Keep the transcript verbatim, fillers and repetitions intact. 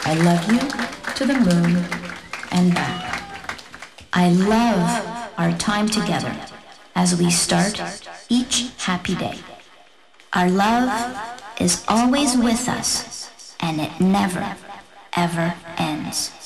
I love you to the moon and back. I love our time together as we start each happy day. Our love is always with us, and it never, ever ends.